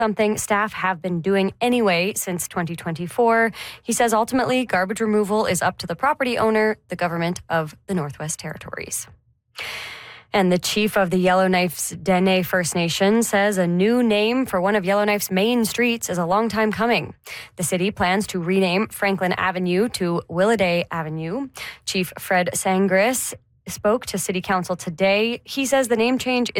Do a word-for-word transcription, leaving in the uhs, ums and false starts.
something staff have been doing anyway since twenty twenty-four. He says ultimately garbage removal is up to the property owner, the government of the Northwest Territories. And the chief of the Yellowknife's Dene First Nation says a new name for one of Yellowknife's main streets is a long time coming. The city plans to rename Franklin Avenue to Willaday Avenue. Chief Fred Sangris spoke to City Council today. He says the name change is